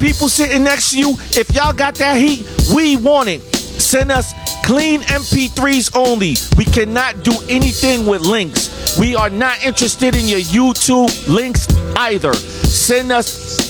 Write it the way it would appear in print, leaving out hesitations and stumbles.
people sitting next to you, if y'all got that heat, we want it. Send us clean MP3s only. We cannot do anything with links. We are not interested in your YouTube links either. Send us